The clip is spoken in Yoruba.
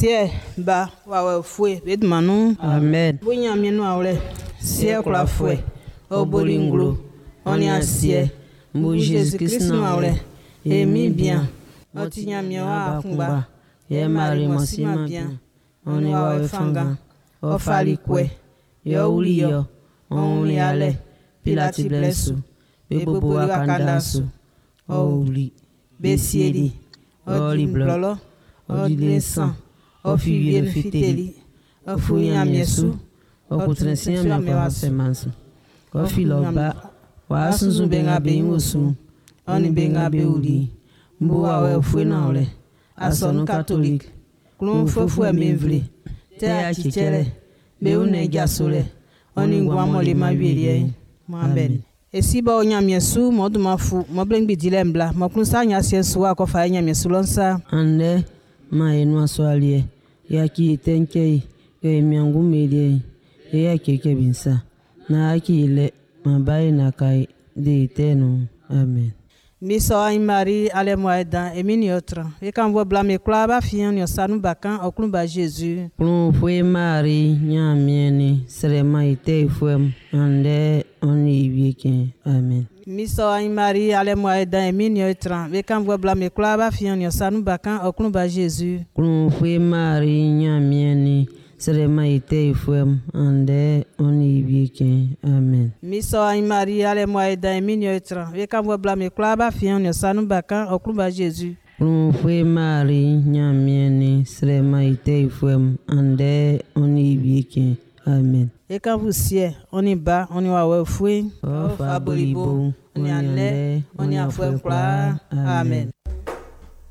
sie ba wa fue bedmanu amen bunya mienu awle sie kula fue obolinglo oni asie mbu Jésus Christ no awle emi bien otinya miwa akumba ye mari mosima bien oni wa fanga ofali kwe yo uliyo oni ale pilati blesu bebobo wakandasu ouli besiedi oli blolo oli san ofiye no fiteli ofunya miesu okutrensia mewa semansu ofiloba wasunzu benga beinwosu oni benga beuli mbu wa ofue na ole asonu catholique klon fofu emevle te achichele be une jasole oni ngwa mole mawirie amen esiba onyamiesu modumafu moblengbi dilembla mokunsa nya siesu akofa nyamiesu lonsa ande ma enu asoalie yaki tenkei emiangu melie yaki kebinsa na akile mabai na kai de tenu amen miso ay Marie ale moeda emini otra e kan vo blame klaba fian yo sanu bakan oklun ba Jésus klon foi Marie nyamieni serema ite foi ande oni wieke amen miso ay Marie ale moeda emini otra e kan vo blame klaba fian yo sanu bakan oklun ba Jésus klon foi Marie nyamieni serema ite foi ande oni wieke amen miso ay Marie ale moeda emini otra e kan vo blame klaba fian yo sanu bakan oklun ba Jésus klon foi Marie nyamieni serema ite foi ande oni wieke amen e kan vo sie oni ba oni wa fue o fabolibo oni ane oni afue kla amen